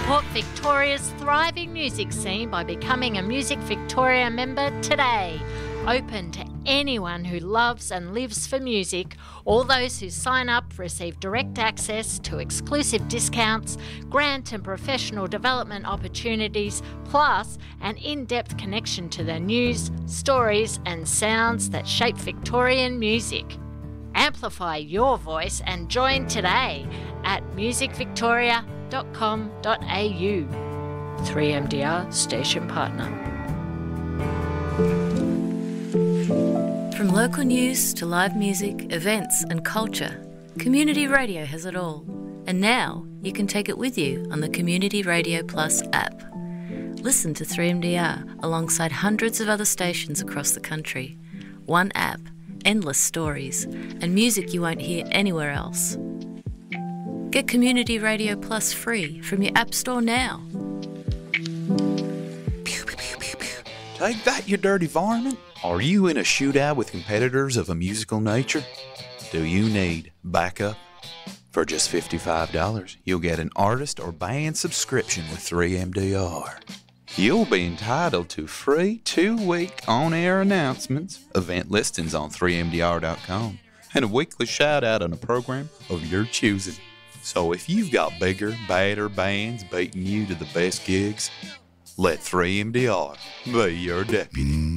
Support Victoria's thriving music scene by becoming a Music Victoria member today. Open to anyone who loves and lives for music. All those who sign up receive direct access to exclusive discounts, grant and professional development opportunities, plus an in-depth connection to the news, stories and sounds that shape Victorian music. Amplify your voice and join today at musicvictoria.com.au. 3MDR Station Partner. From local news to live music, events and culture, Community Radio has it all. And now you can take it with you on the Community Radio Plus app. Listen to 3MDR alongside hundreds of other stations across the country. One app, endless stories, and music you won't hear anywhere else. Get Community Radio Plus free from your app store now. Take that, you dirty varmint. Are you in a shootout with competitors of a musical nature? Do you need backup? For just $55, you'll get an artist or band subscription with 3MDR. You'll be entitled to free 2-week on-air announcements, event listings on 3mdr.com, and a weekly shout-out on a program of your choosing. So if you've got bigger, badder bands beating you to the best gigs, let 3MDR be your deputy.